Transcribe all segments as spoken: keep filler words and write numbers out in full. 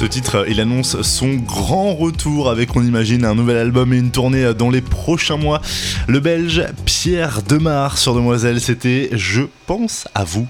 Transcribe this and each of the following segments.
ce titre, il annonce son grand retour avec, on imagine, un nouvel album et une tournée dans les prochains mois. Le Belge Pierre Demar sur Demoiselle, c'était Je pense à vous.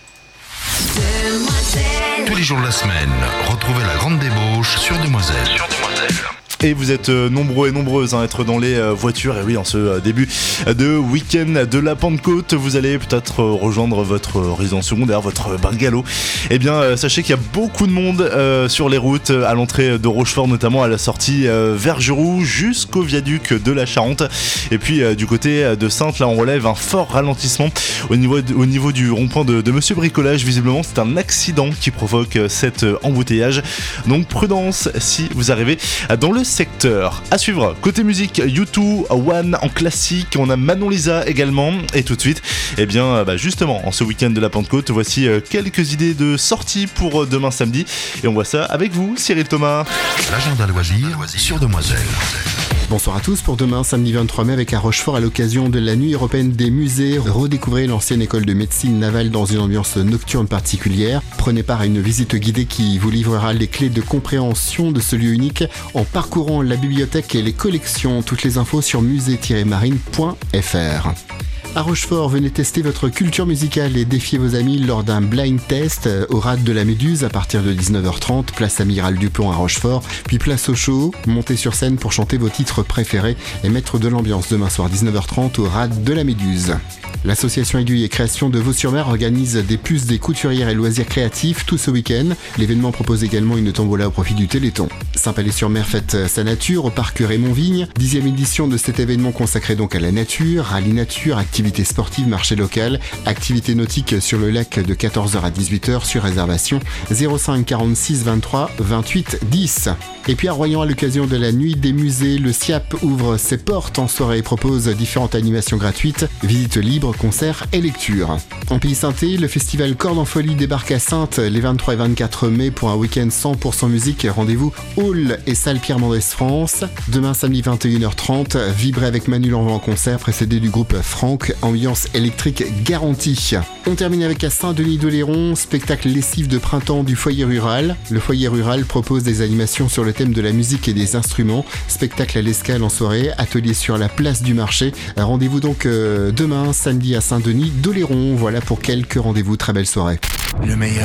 Tous les jours de la semaine, retrouvez la grande débauche sur Demoiselle. Sur Demoiselle. Et vous êtes euh, nombreux et nombreuses à être dans les euh, voitures. Et oui, en ce euh, début de week-end de la Pentecôte, vous allez peut-être euh, rejoindre votre euh, résidence secondaire, votre bungalow. Eh bien, euh, sachez qu'il y a beaucoup de monde euh, sur les routes, à l'entrée de Rochefort, notamment à la sortie euh, Vergeroux, jusqu'au viaduc de la Charente. Et puis, euh, du côté de Saintes, là, on relève un fort ralentissement au niveau, de, au niveau du rond-point de, de Monsieur Bricolage. Visiblement, c'est un accident qui provoque euh, cet euh, embouteillage. Donc, prudence si vous arrivez dans le secteur. À suivre, côté musique, U deux, One en classique, on a Manon Lisa également, et tout de suite, eh bien, bah justement, en ce week-end de la Pentecôte, voici quelques idées de sorties pour demain samedi, et on voit ça avec vous, Cyril Thomas. L'agenda loisir sur Demoiselle. Bonsoir à tous. Pour demain, samedi vingt-trois mai, avec à Rochefort, à l'occasion de la Nuit européenne des musées, redécouvrez l'ancienne école de médecine navale dans une ambiance nocturne particulière. Prenez part à une visite guidée qui vous livrera les clés de compréhension de ce lieu unique en parcourant la bibliothèque et les collections. Toutes les infos sur musée tiret marine point f r. À Rochefort, venez tester votre culture musicale et défier vos amis lors d'un blind test au Rad de la Méduse à partir de dix-neuf heures trente, place Amiral Dupont à Rochefort, puis place au show, montez sur scène pour chanter vos titres préférés et mettre de l'ambiance demain soir dix-neuf heures trente au Rad de la Méduse. L'association Aiguille et Création de Vaux-sur-Mer organise des puces des couturières et loisirs créatifs tout ce week-end. L'événement propose également une tombola au profit du Téléthon. Saint-Palais-sur-Mer fête sa nature au parc Raymond-Vigne. Dixième édition de cet événement consacré donc à la nature, rallye nature, activités sportives, marché local, activités nautiques sur le lac de quatorze heures à dix-huit heures sur réservation zéro cinq quarante-six vingt-trois vingt-huit dix. Et puis à Royan, à l'occasion de la nuit des musées, le S I A P ouvre ses portes en soirée et propose différentes animations gratuites, visites libres, concerts et lectures. En Pays Sainté, le festival Cordes en Folie débarque à Saintes les vingt-trois et vingt-quatre mai pour un week-end cent pour cent musique. Rendez-vous Hall et salle Pierre-Mendès France. Demain samedi vingt et une heures trente, vibrez avec Manu Lanvin en concert précédé du groupe Franck, ambiance électrique garantie. On termine avec à Saint-Denis-d'Oléron, spectacle lessive de printemps du foyer rural. Le foyer rural propose des animations sur le thème de la musique et des instruments, spectacle à l'escale en soirée, atelier sur la place du marché. Rendez-vous donc euh, demain samedi à Saint-Denis d'Oléron. Voilà pour quelques rendez-vous. Très belle soirée. Le meilleur.